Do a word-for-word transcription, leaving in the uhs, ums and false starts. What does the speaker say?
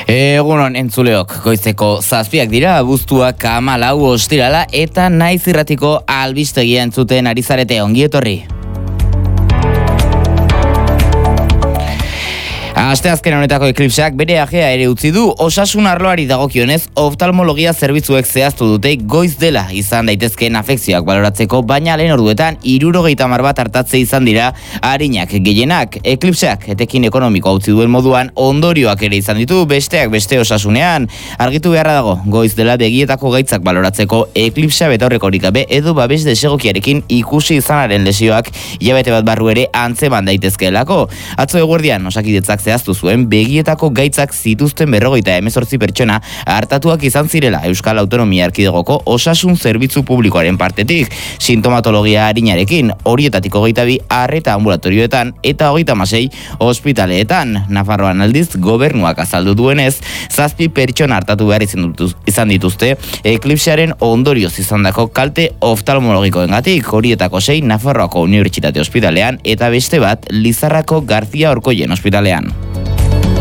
Egunon entzuleok, goizeko zazpiak dira, abuztuak hamalau ostirala eta Naiz Irratiko albistegia entzuten ari zarete, ongi etorri. Asteazken honetako eklipseak bere ajea ere utzi du, osasun arloari dagokionez oftalmologia zerbitzuek zehaztu dute goiz dela izan daitezkeen afekzioak baloratzeko, baina lehen orduetan hirurogeita hamar bat artatze izan dira arinak gehienak. Eklipseak etekin ekonomiko utzi duen moduan ondorioak ere izan ditu, besteak beste osasunean. Argitu beharra dago, goiz dela begietako gaitzak baloratzeko eklipsea betaurrekorik gabe edo babes desegokiarekin ikusi izanaren lesioak hilabete bat barru ere antzeman daitezkeelako. Atzo eguerdian Osakidetzak zehaztu zuen begietako gaitzak zituzten berrogeita hemezortzi pertsona hartatuak izan zirela Euskal Autonomia Erkidegoko osasun zerbitzu publikoaren partetik, sintomatologia arinarekin, horietatik hogeita bi arreta ambulatorioetan eta hogeita hamasei ospitaleetan. Nafarroan aldiz gobernuak azaldu duenez, zazpi pertsona hartatu behar izan dituzte eklipsearen ondorioz izandako kalte oftalmologikoengatik, horietako sei Nafarroako Unibertsitate Ospitalean eta beste bat Lizarrako García Orkoien Ospitalean.